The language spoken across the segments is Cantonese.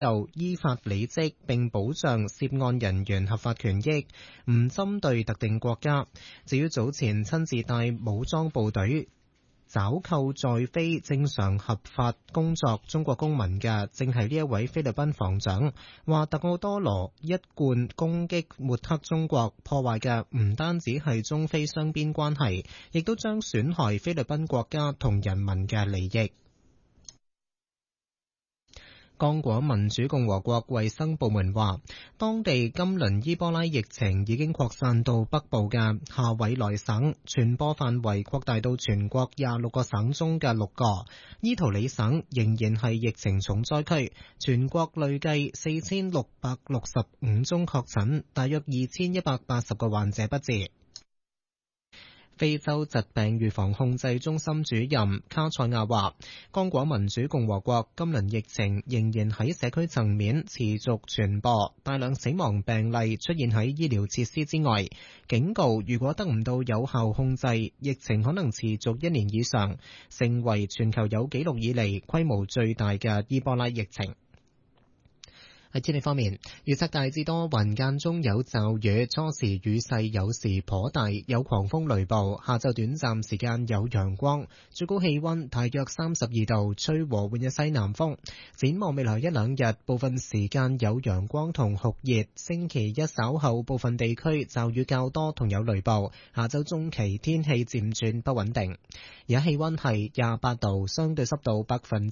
又依法履職並保障涉案人員合法權益，唔針對特定國家。至於早前親自帶武裝部隊抓扣在非正常合法工作中國公民嘅，正係呢一位菲律賓防長，話特奧多羅一貫攻擊抹黑中國，破壞嘅唔單止係中菲雙邊關係，亦都將損害菲律賓國家同人民嘅利益。剛果民主共和國衛生部門話，當地今輪伊波拉疫情已經擴散到北部嘅夏委內省，傳播範圍擴大到全國26個省中嘅6個。伊圖里省仍然係疫情重災區，全國累計4665宗確診，大約2180個患者不治。非洲疾病預防控制中心主任卡塞亞話，剛果民主共和國今輪疫情仍然喺社區層面持續傳播，大量死亡病例出現喺醫療設施之外，警告如果得唔到有效控制，疫情可能持續1年以上，成為全球有紀錄以嚟規模最大嘅伊波拉疫情。喺天氣方面，預測大致多雲間中有驟雨，初時雨勢有時頗大，有狂風雷暴。下晝短暫時間有陽光，最高氣溫大約32度，吹和緩嘅西南風。展望未來一兩日，部分時間有陽光同酷熱。星期一稍後部分地區驟雨較多同有雷暴。下週中期天氣漸轉不穩定。而家氣溫係28度，相對濕度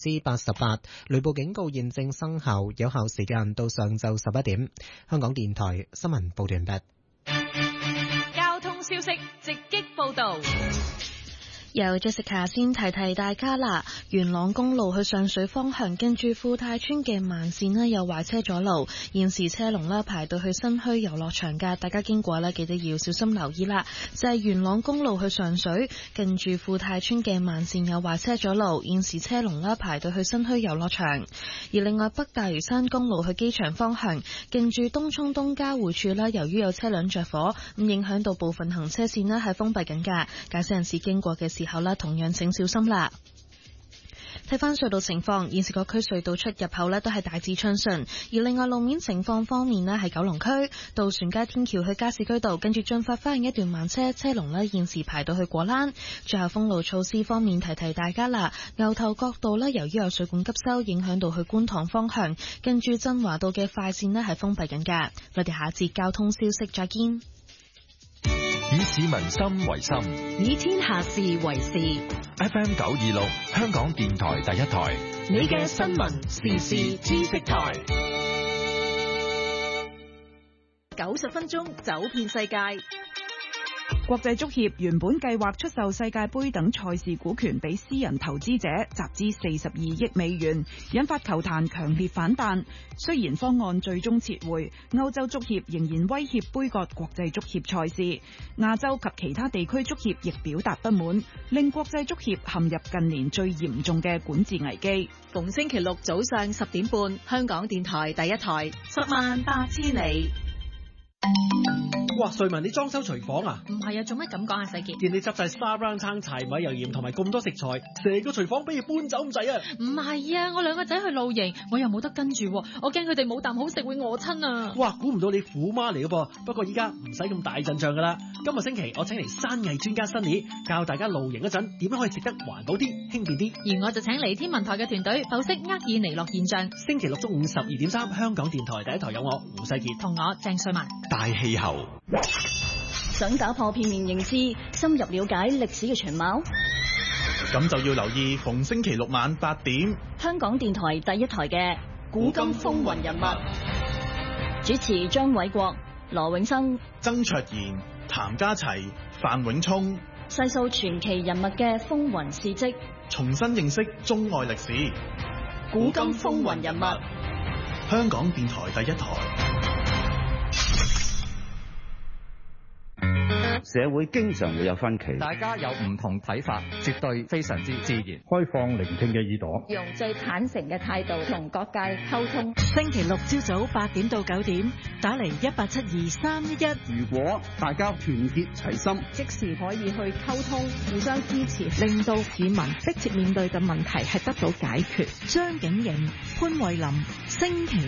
88%，雷暴警告現正生效，有效時間到上晝11點。香港電台新聞報道完畢。 交通消息直擊報道。 由 Jessica 先提提大家啦，元朗公路去上水方向近住富泰村嘅慢線呢有壞車阻路，現時車龍啦排到去新墟遊樂場㗎，大家經過呢記得要小心留意啦。就係元朗公路去上水近住富泰村嘅慢線有壞車阻路，現時車龍啦排到去新墟遊樂場。而另外北大嶼山公路去機場方向近住東涌東交匯處啦，由於有車輛着火，咁影響到部分行車線呢係封閉緊㗎，駕駛人士經過嘅時候啦，同樣請小心啦。睇翻隧道情況，現時各區隧道出入口呢都係大致暢順。而另外路面情況方面呢，係九龍區渡船街天橋去加士居道，跟住進發花園一段慢車龍呢現時排到去果欄。最後封路措施方面，提提大家啦，牛頭角道呢由於有水管急修，影響到去觀塘方向，跟住振華道嘅快線呢係封閉緊㗎。我哋下節交通消息再見。 以市民心為心， 以天下事為事。 FM 926，香港電台第一台， 你嘅新聞時事知識台。90分鐘走遍世界。 國際足協原本計劃出售世界盃等賽事股權俾私人投資者，集資42億美元，引發球壇強烈反彈。雖然方案最終撤回，歐洲足協仍然威脅杯葛國際足協賽事。亞洲及其他地區足協亦表達不滿，令國際足協陷入近年最嚴重嘅管治危機。 逢星期六早上10點半，香港電台第一台，10萬八千里。 哇！瑞文，你裝修廚房啊？ 唔係啊，做乜咁講啊，世傑？ 見你執晒沙煲撐柴米油鹽同埋咁多食材，成個廚房俾你搬走咁滯啊！ 唔係啊，我兩個仔去露營，我又冇得跟住，我驚佢哋冇啖好食會餓親啊！ 哇！估唔到你虎媽嚟嘅噃，不過依家唔使咁大陣仗噶啦。今個星期我請嚟山藝專家Sunny教大家露營嗰陣點樣可以食得環保啲、輕便啲。 而我就請嚟天文台嘅團隊剖析厄爾尼諾現象。 星期六中午12.3，香港電台第一台有我胡世傑同我鄭瑞文。 大氣候。 想打破片面認知，深入了解歷史嘅全貌， 咁就要留意逢星期六晚8點， 香港電台第一台嘅古今風雲人物，主持張偉國、羅永生、 曾卓賢、譚家齊、范永聰， 細數傳奇人物嘅風雲事蹟， 重新認識中外歷史。 古今風雲人物， 香港電台第一台。 社會經常會有分歧， 大家有唔同睇法，絕對非常之自然。 開放聆聽嘅耳朵， 用最坦誠嘅態度同各界溝通。 星期六朝早8點到9點，打嚟1872311。 如果大家團結齊心， 即時可以去溝通，互相支持， 令到市民迫切面對嘅問題係得到解決。張景瑩、潘慧琳，星期